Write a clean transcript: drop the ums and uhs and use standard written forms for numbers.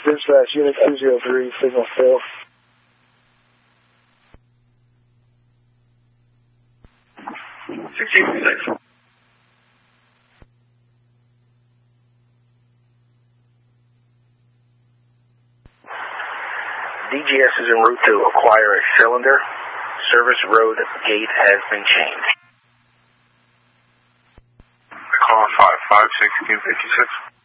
Dispatch, Unit 203, signal fail. DGS is en route to acquire a cylinder. Service road gate has been changed. Call 556-256.